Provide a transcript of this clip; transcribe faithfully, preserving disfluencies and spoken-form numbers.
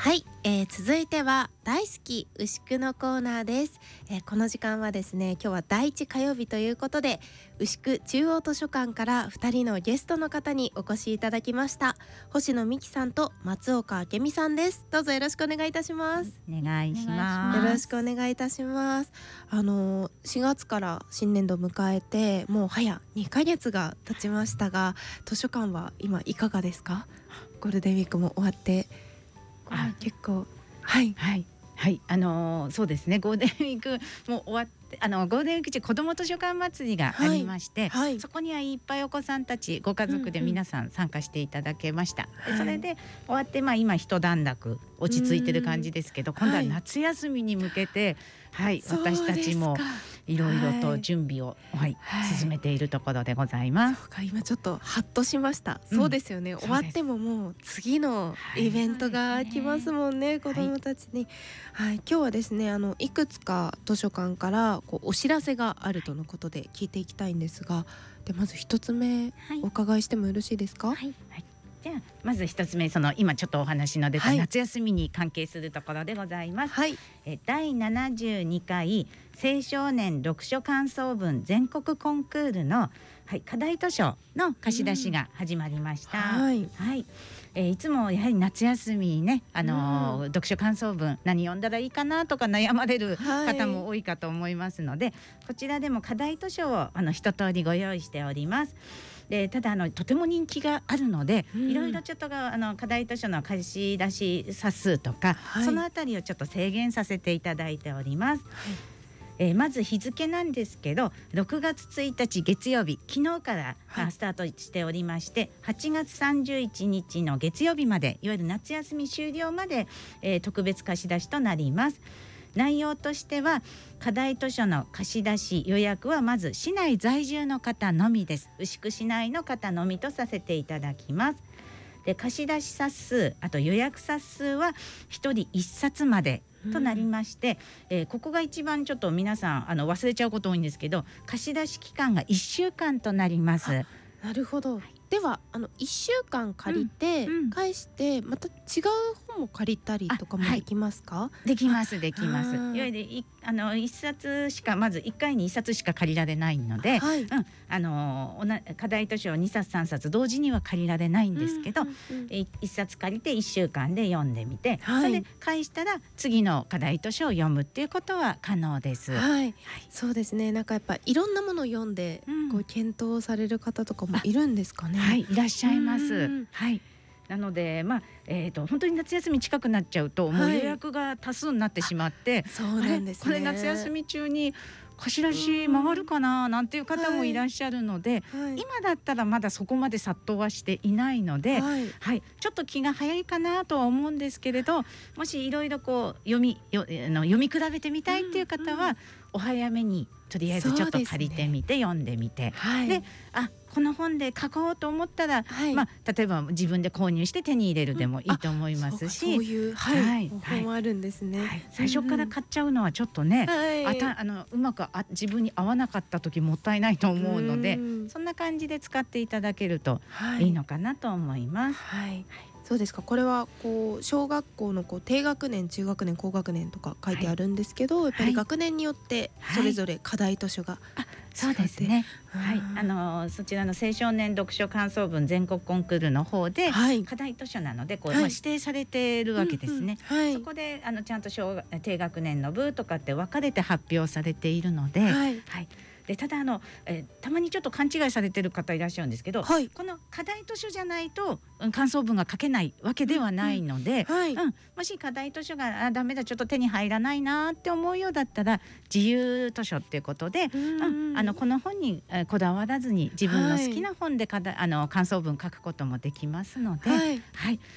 はい、えー、続いては大好き牛久のコーナーです、えー、この時間はですね、今日はだいいち火曜日ということで、牛久中央図書館からふたりのゲストの方にお越しいただきました。星野美希さんと松岡明美さんです。どうぞよろしくお願いいたします。 お願いします。 よろしくお願いいたします。あのしがつから新年度を迎えてもう早にかげつが経ちましたが、図書館は今いかがですか？ゴールデンウィークも終わってあ結構はいはいはい、あのー、そうですね、ゴールデンウィークも終わってあのゴールデンウィーク中子ども図書館祭りがありまして、はいはい、そこにはいっぱいお子さんたちご家族で皆さん参加していただけました、うんうん、でそれで終わって、まあ、今一段落落ち着いてる感じですけど、今度は夏休みに向けて、はい、私たちもいろいろと準備を、はいはい、進めているところでございます。 そうか、今ちょっとハッとしました、うん、そうですよね、終わってももう次のイベントが来ますもんね、はい、子どもたちに、はいはい、今日はですね、あのいくつか図書館からこうお知らせがあるとのことで聞いていきたいんですが、でまず一つ目、はい、お伺いしてもよろしいですか？ はいはい、じゃあまず一つ目、その今ちょっとお話の出た夏休みに関係するところでございます、はい、えだいななじゅうにかい青少年読書感想文全国コンクールの、はい、課題図書の貸し出しが始まりました、うんはいはいえー、いつもやはり夏休みにね、あのーうん、読書感想文何読んだらいいかなとか悩まれる方も多いかと思いますので、はい、こちらでも課題図書をあの一通りご用意しております。でただあのとても人気があるので、うん、いろいろちょっとがあの課題図書の貸し出し冊数とか、はい、そのあたりをちょっと制限させていただいております、はいえー、まず日付なんですけど、ろくがつついたち月曜日、昨日から、はい、スタートしておりまして、はちがつさんじゅういちにちの月曜日まで、いわゆる夏休み終了まで、えー、特別貸し出しとなります。内容としては、課題図書の貸し出し予約はまず市内在住の方のみです。牛久市内の方のみとさせていただきます。で貸し出し冊数、あと予約冊数はひとりいっさつまでとなりまして、うんえー、ここが一番ちょっと皆さんあの忘れちゃうこと多いんですけど、貸し出し期間がいっしゅうかんとなります。 なるほど、はい、ではあのいっしゅうかん借りて、うんうん、返してまた違う本も借りたりとかもできますか？ はい、できますできます。いわゆるいあのいっさつしかまずいっかいにいっさつしか借りられないので、はいうん、あの課題図書をにさつさんさつ同時には借りられないんですけど、うんうんうん、いっさつ借りていっしゅうかんで読んでみて、はい、それで返したら次の課題図書を読むっていうことは可能です。 はいはい、そうですね、なんかやっぱいろんなものを読んで、うん、こう検討される方とかもいるんですかね？ はい、いらっしゃいます。はい。なので、まあえー、と本当に夏休み近くなっちゃうと、はい、もう予約が多数になってしまって、 そうなんですね、 これ夏休み中に貸し出し回るかななんていう方もいらっしゃるので、はいはい、今だったらまだそこまで殺到はしていないので、はいはい、ちょっと気が早いかなとは思うんですけれど、もしいろいろこう読みよあの読み比べてみたいっていう方は、うんうん、お早めにとりあえずちょっと借りてみて、ね、読んでみて、はい、であこの本で書こうと思ったら、はいまあ、例えば自分で購入して手に入れるでもいいと思いますし、 うん、そういう、はいはい、方法もあるんですね、はい、 最初から買っちゃうのはちょっとね、はい、あたあのうまくあ自分に合わなかった時もったいないと思うので、うんそんな感じで使っていただけるといいのかなと思います。 はいはいそうですか。これはこう小学校のこう低学年、中学年、高学年とか書いてあるんですけど、はい、やっぱり学年によってそれぞれ課題図書が、 はい、そうですね、はい、あのそちらの青少年読書感想文全国コンクールの方で、はい、課題図書なのでこう、はいまあ、指定されているわけですね、うんうんはい、そこであのちゃんと小低学年の部とかって分かれて発表されているので、はいはいでただあの、えー、たまにちょっと勘違いされてる方いらっしゃるんですけど、はい、この課題図書じゃないと、うん、感想文が書けないわけではないので、うんはいうん、もし課題図書があダメだちょっと手に入らないなって思うようだったら自由図書っていうことで、うんうん、あのこの本に、えー、こだわらずに自分の好きな本でかだ、はい、あの感想文書くこともできますので、はいはい